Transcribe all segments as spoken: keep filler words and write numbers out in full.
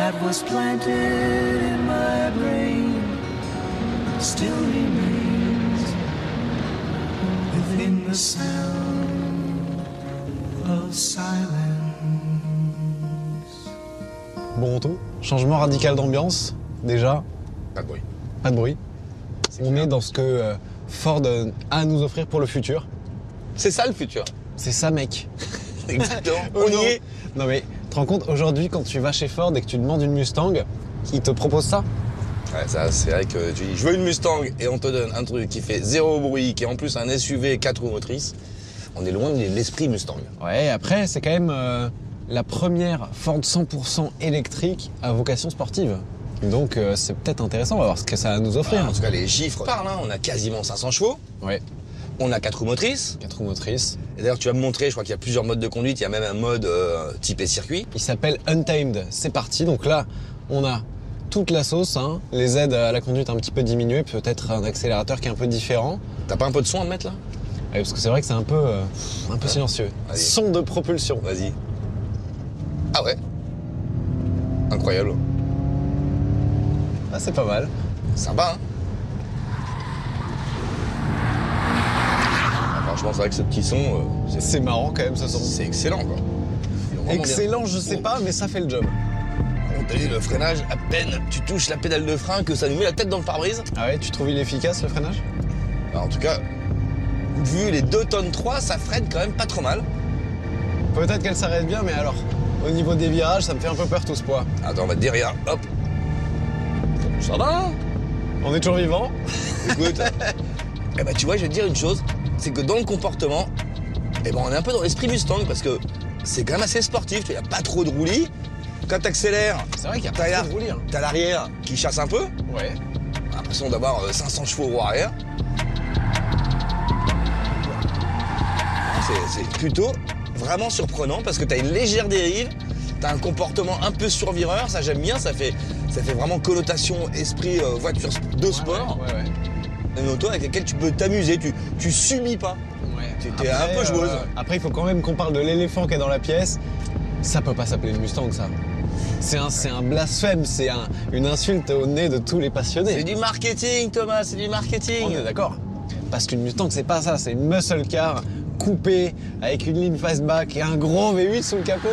that was planted in my brain still remains within the sound of silence. Bon tout, changement radical d'ambiance, déjà. Pas de bruit. Pas de bruit. C'est On clair. est dans ce que euh, Ford a à nous offrir pour le futur. C'est ça le futur. C'est ça mec. Exactement. Oh On non. y est. Non mais, tu te rends compte, aujourd'hui quand tu vas chez Ford et que tu demandes une Mustang, ils te proposent ça? Ouais, ça, c'est vrai que tu dis, je veux une Mustang et on te donne un truc qui fait zéro bruit, qui est en plus un S U V quatre roues motrices. On est loin de l'esprit Mustang. Ouais, après c'est quand même euh, la première Ford cent pour cent électrique à vocation sportive. Donc euh, c'est peut-être intéressant, on va voir ce que ça va nous offrir. En tout cas, les chiffres parlent, hein. On a quasiment cinq cents chevaux, Ouais, on a quatre roues motrices. quatre roues motrices. Et d'ailleurs, tu vas me montrer, je crois qu'il y a plusieurs modes de conduite, il y a même un mode euh, typé circuit. Il s'appelle Untamed, c'est parti. Donc là, on a toute la sauce, hein. Les aides à la conduite un petit peu diminuées, peut-être un accélérateur qui est un peu différent. T'as pas un peu de son à me mettre là? Ouais, parce que c'est vrai que c'est un peu, euh, un peu silencieux. Vas-y. Son de propulsion. Vas-y. Ah ouais. Incroyable. Ah, c'est pas mal. Sympa, hein? Ah, franchement, c'est vrai que ce petit son, euh, c'est- C'est marrant quand même ce son. c'est excellent, quoi. Ils ont vraiment Excellent, bien- je sais Oh. pas, mais ça fait le job. On t'a dit, le freinage, à peine tu touches la pédale de frein que ça nous met la tête dans le pare-brise. Ah ouais, tu trouves il efficace le freinage? Bah, en tout cas, vu les deux tonnes trois, ça freine quand même pas trop mal. Peut-être qu'elle s'arrête bien, mais alors, au niveau des virages, ça me fait un peu peur tout ce poids. Attends, on va te dire rien. Hop. Ça va, hein? On est toujours vivant. Écoute. Eh ben, tu vois, je vais te dire une chose, c'est que dans le comportement, eh ben, on est un peu dans l'esprit Mustang parce que c'est quand même assez sportif. Il n'y a pas trop de roulis. Quand tu accélères, C'est vrai qu'il y a t'as pas la- trop de roulis, hein. t'as l'arrière qui chasse un peu. Ouais. On a l'impression d'avoir euh, cinq cents chevaux au roue arrière. C'est- C'est plutôt vraiment surprenant parce que tu as une légère dérive, tu as un comportement un peu survireur, ça j'aime bien, ça fait, ça fait vraiment connotation esprit euh, voiture de sport. Ouais, ouais. ouais. Une auto avec laquelle tu peux t'amuser, tu, tu subis pas. Ouais. Tu- t'es un peu joueuse. euh, après, il faut quand même qu'on parle de l'éléphant qui est dans la pièce. Ça peut pas s'appeler une Mustang, ça. C'est un, c'est un blasphème, c'est un- une insulte au nez de tous les C'est passionnés. du marketing Thomas, c'est du marketing. On est d'accord. Parce qu'une Mustang, c'est pas ça, c'est une muscle car coupée avec une ligne fastback et un gros V huit sous le capot.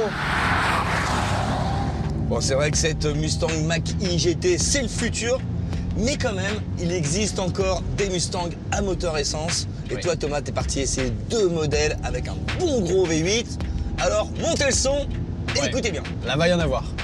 Bon, c'est vrai que cette Mustang Mach-E G T, c'est le futur, mais quand même, il existe encore des Mustangs à moteur essence. Et Oui. toi, Thomas, t'es parti essayer deux modèles avec un bon gros V huit. Alors, montez le son et Ouais. écoutez bien. Là, va y en avoir.